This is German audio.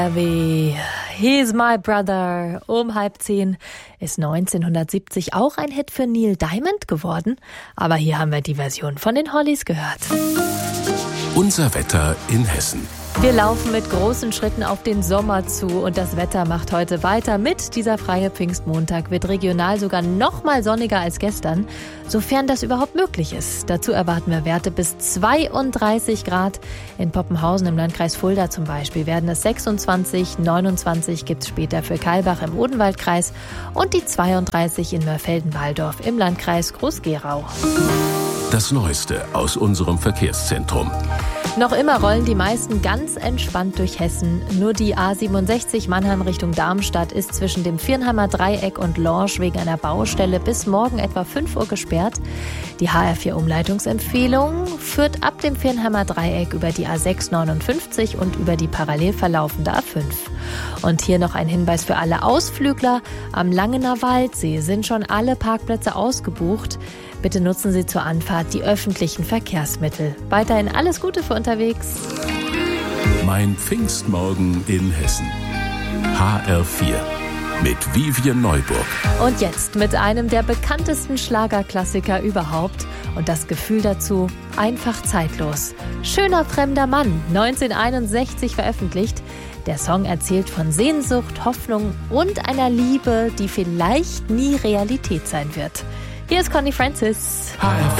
Wie He's My Brother um 9:30 ist 1970 auch ein Hit für Neil Diamond geworden. Aber hier haben wir die Version von den Hollies gehört. Unser Wetter in Hessen. Wir laufen mit großen Schritten auf den Sommer zu und das Wetter macht heute weiter mit. Dieser freie Pfingstmontag wird regional sogar noch mal sonniger als gestern, sofern das überhaupt möglich ist. Dazu erwarten wir Werte bis 32 Grad. In Poppenhausen im Landkreis Fulda zum Beispiel werden es 26, 29 gibt es später für Kailbach im Odenwaldkreis und die 32 in Mörfelden-Walldorf im Landkreis Groß-Gerau. Das Neueste aus unserem Verkehrszentrum. Noch immer rollen die meisten ganz entspannt durch Hessen. Nur die A67 Mannheim Richtung Darmstadt ist zwischen dem Viernheimer Dreieck und Lorsch wegen einer Baustelle bis morgen etwa 5 Uhr gesperrt. Die HR4-Umleitungsempfehlung führt ab dem Viernheimer Dreieck über die A659 und über die parallel verlaufende A5. Und hier noch ein Hinweis für alle Ausflügler. Am Langener Waldsee sind schon alle Parkplätze ausgebucht. Bitte nutzen Sie zur Anfahrt die öffentlichen Verkehrsmittel. Weiterhin alles Gute für unterwegs. Mein Pfingstmorgen in Hessen. HR4 mit Vivian Neuburg. Und jetzt mit einem der bekanntesten Schlagerklassiker überhaupt. Und das Gefühl dazu einfach zeitlos. Schöner fremder Mann, 1961 veröffentlicht. Der Song erzählt von Sehnsucht, Hoffnung und einer Liebe, die vielleicht nie Realität sein wird. Hier ist Connie Francis. HR4